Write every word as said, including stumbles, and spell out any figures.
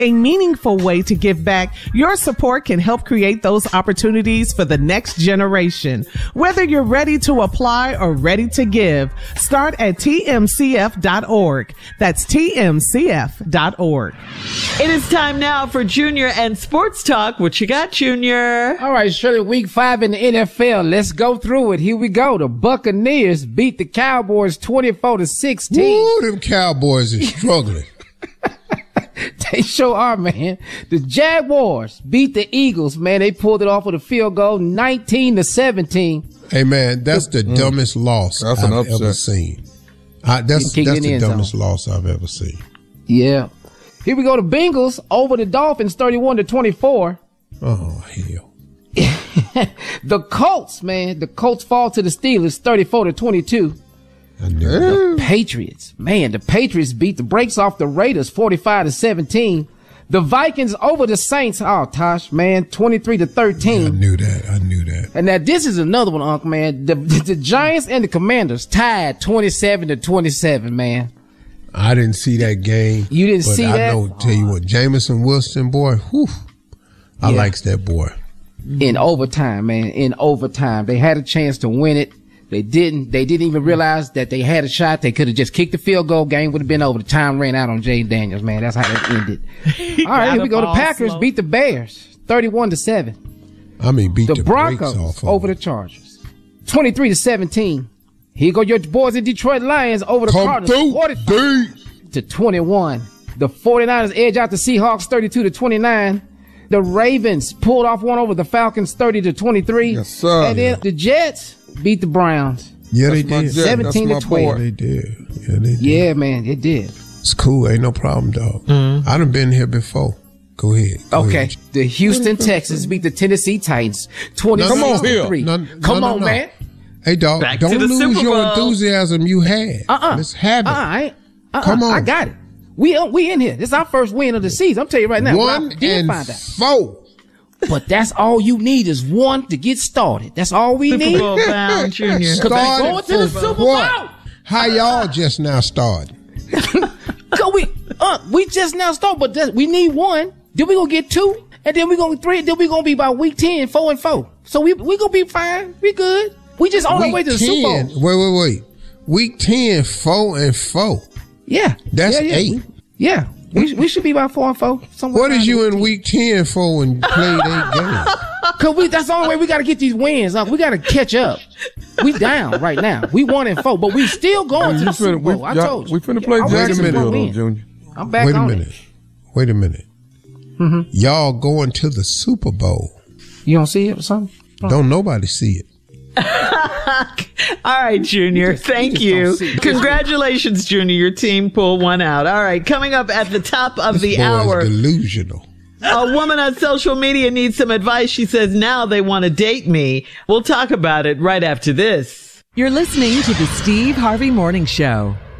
a meaningful way to give back, your support can help create those opportunities for the next generation. Whether you're ready to apply or ready to give, start at T M C F dot org. That's T M C F dot org. It is time now for Junior and Sports Talk. What you got, Junior? All right, Shirley, week five in the N F L. Let's go through it. Here we go. The Buccaneers beat the Cowboys twenty-four to sixteen. Woo, them Cowboys are struggling. They sure are, man. The Jaguars beat the Eagles, man. They pulled it off with a field goal, nineteen to seventeen. Hey, man, that's the mm. dumbest loss that's I've ever seen. I, that's that's the dumbest zone. loss I've ever seen. Yeah. Here we go. The Bengals over the Dolphins, thirty-one to twenty-four. Oh, hell. The Colts, man. The Colts fall to the Steelers, thirty-four to twenty-two. I knew the Patriots, man, the Patriots beat the brakes off the Raiders, forty-five to seventeen. The Vikings over the Saints, oh, Tosh, man, twenty-three to thirteen. Yeah, I knew that. I knew that. And now this is another one, Uncle, man. The, the, the Giants and the Commanders tied twenty-seven to twenty-seven, man. I didn't see that game. You didn't but see I that? I know, tell you what, Jameson Wilson, boy, whew, I yeah. likes that boy. In overtime, man, in overtime. They had a chance to win it. They didn't. They didn't even realize that they had a shot. They could have just kicked the field goal. Game would have been over. The time ran out on Jay Daniels, man. That's how that ended. All right, here we go. The Packers slow. beat the Bears, thirty-one to seven. I mean, beat the, the Broncos off over the Chargers, twenty-three to seventeen. Here you go, your boys in Detroit Lions over the Come Cardinals, forty-five to twenty-one. The 49ers edge out the Seahawks, thirty-two to twenty-nine. The Ravens pulled off one over the Falcons, thirty to twenty-three. Yes, sir. And then the Jets beat the Browns. Yeah, they did. seventeen to twelve. They did. Yeah, they did. Yeah, man, it did. It's cool. Ain't no problem, dog. Mm-hmm. I done been here before. Go ahead. Go okay. ahead. The Houston Texans beat the Tennessee Titans, twenty-six to three. No, no, Come no, on, no. man. Hey, dog, Back don't lose Super your Bowl. enthusiasm you had. Uh-uh. Let's have it. Uh-uh. I ain't- uh-uh. Come on. I got it. We uh, we in here. This is our first win of the season. I'm telling you right now. One and find out. four. But that's all you need is one to get started. That's all we Super need. Bowl bound, Junior. Because they going to the for Super Bowl. what? How y'all just now started? Cause we, uh, we just now start, but that, we need one. Then we gonna get two, and then we gonna three. Then we gonna be by week ten, four and four. So we we gonna be fine. We good. We just on our way to the Super Bowl. Wait, wait, wait. Week ten, four and four. Yeah, That's yeah, yeah. eight. We, yeah, we we should be by four and four. What is you in week ten for when played eight games? Cause we that's the only way we gotta get these wins. Like, we gotta catch up. We down right now. We one and four, but we still going to the Super Bowl. We, I told you. We finna play yeah, Jacksonville, though, Junior. I'm back Wait a on minute. it. Wait a minute. Mm-hmm. Y'all going to the Super Bowl. You don't see it or something? Oh. Don't nobody see it. All right, Junior. Thank you. Congratulations, Junior. Your team pulled one out. All right. Coming up at the top of This the boy hour. is delusional. A woman on social media needs some advice. She says now they want to date me. We'll talk about it right after this. You're listening to the Steve Harvey Morning Show.